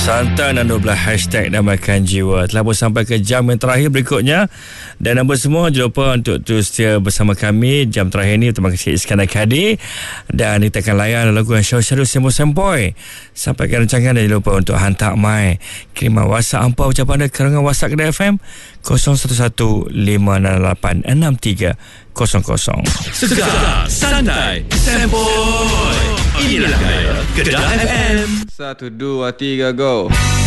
Santai dan 12 hashtag Damaikan Jiwa telah pun sampai ke jam yang terakhir berikutnya. Dan apa semua, jangan lupa untuk terus setia bersama kami jam terakhir ni. Terima kasih Iskandar Kadir. Dan kita akan layan lagu yang syarul sempoi-sempoi. Sampaikan rancangan dan jangan lupa untuk hantar mai kiriman WhatsApp hampa ucapan anda ke rangan WhatsApp Kedah FM 0115663300. Segar, santai, sempoi. Inilah Kedah FM. 1, 2, 3, go.